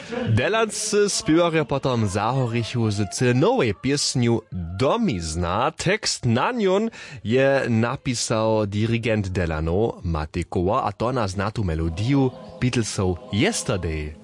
Delanscy spiewarja potom zahorichu z nowej piesniu Domizna. Tekst na nią je napisał dirigent Delano Matikowa, a to na znatu melodiju Beatlesov Yesterday.